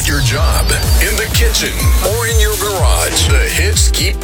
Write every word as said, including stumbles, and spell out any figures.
at your job, in the kitchen, or in your garage. The hits keep